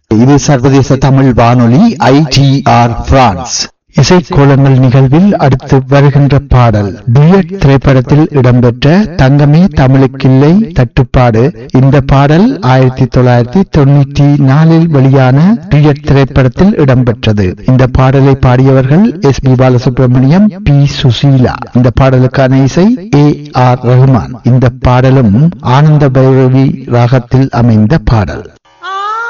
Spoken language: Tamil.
இது சர்வதேச தமிழ் வானொலி ITR பிரான்ஸ். இசைக்கோலங்கள் நிகழ்வில் அடுத்து வருகின்ற பாடல் டுயட் திரைப்படத்தில் இடம்பெற்ற தங்கமே தமிழுக்கில்லை தட்டுப்பாடு. இந்த பாடல் 1994 வெளியான டுயட் திரைப்படத்தில் இடம்பெற்றது. இந்த பாடலை பாடியவர்கள் SP பாலசுப்ரமணியம், P சுசீலா. இந்த பாடலுக்கான இசை AR ரஹ்மான். இந்த பாடலும் ஆனந்த பைரவி ராகத்தில் அமைந்த பாடல்.